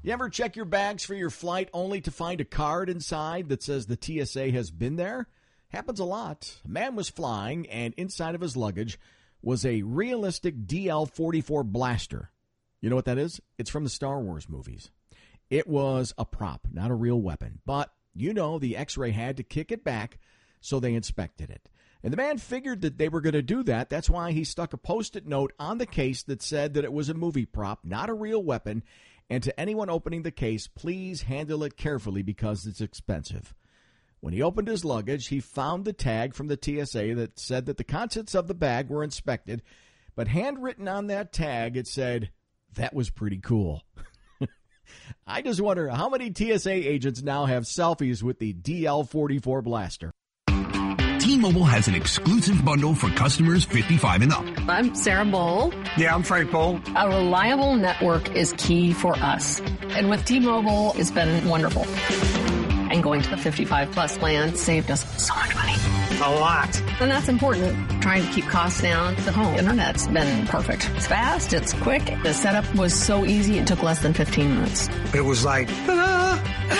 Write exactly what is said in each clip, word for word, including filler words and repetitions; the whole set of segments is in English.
You ever check your bags for your flight only to find a card inside that says the T S A has been there? Happens a lot. A man was flying, and inside of his luggage was a realistic D L forty-four blaster. You know what that is? It's from the Star Wars movies. It was a prop, not a real weapon. But, you know, the X-ray had to kick it back, so they inspected it. And the man figured that they were going to do that. That's why he stuck a Post-it note on the case that said that it was a movie prop, not a real weapon. And to anyone opening the case, please handle it carefully because it's expensive. When he opened his luggage, he found the tag from the T S A that said that the contents of the bag were inspected. But handwritten on that tag, it said, "That was pretty cool." I just wonder how many T S A agents now have selfies with the D L forty-four blaster. T-Mobile has an exclusive bundle for customers fifty-five and up. I'm Sarah Bowl. Yeah, I'm Frank Bowl. A reliable network is key for us. And with T-Mobile, it's been wonderful. And going to the fifty-five plus plan saved us so much money. A lot. And that's important. Trying to keep costs down. The home internet's been perfect. It's fast. It's quick. The setup was so easy. It took less than fifteen minutes. It was like, ta-da!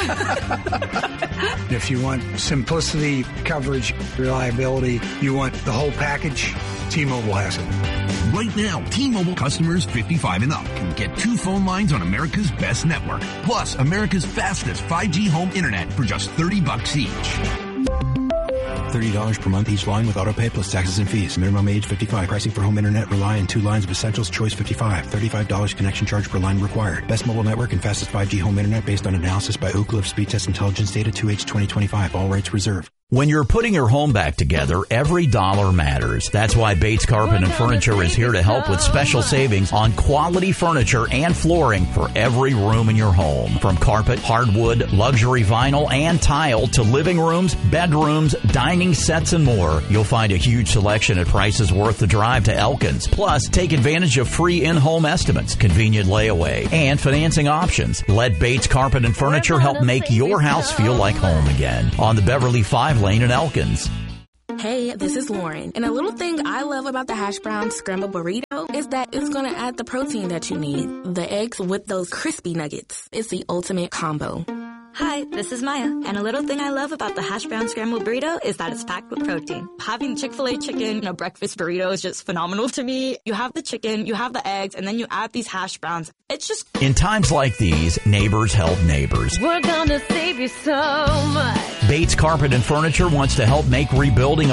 If you want simplicity, coverage, reliability, you want the whole package, T-Mobile has it. Right now, T-Mobile customers fifty-five and up can get two phone lines on America's best network, plus America's fastest five G home internet for just thirty bucks each. thirty dollars per month each line with autopay plus taxes and fees. Minimum age fifty-five. Pricing for home internet rely on two lines of Essentials. Choice fifty-five. thirty-five dollars connection charge per line required. Best mobile network and fastest five G home internet based on analysis by Oak Cliff Speed Test Intelligence Data two H twenty twenty-five. All rights reserved. When you're putting your home back together, every dollar matters. That's why Bates Carpet and Furniture is here to help with special savings on quality furniture and flooring for every room in your home. From carpet, hardwood, luxury vinyl, and tile to living rooms, bedrooms, dining sets, and more. You'll find a huge selection at prices worth the drive to Elkins. Plus, take advantage of free in-home estimates, convenient layaway, and financing options. Let Bates Carpet and Furniture help make your house feel like home again. On the Beverly five Lane in Elkins. Hey, this is Lauren, and a little thing I love about the hash brown scrambled burrito is that it's going to add the protein that you need. The eggs with those crispy nuggets. It's the ultimate combo. Hi, this is Maya, and a little thing I love about the hash brown scrambled burrito is that it's packed with protein. Having Chick-fil-A chicken in a breakfast burrito is just phenomenal to me. You have the chicken, you have the eggs, and then you add these hash browns. It's just... In times like these, neighbors help neighbors. We're gonna save you so much. Bates Carpet and Furniture wants to help make rebuilding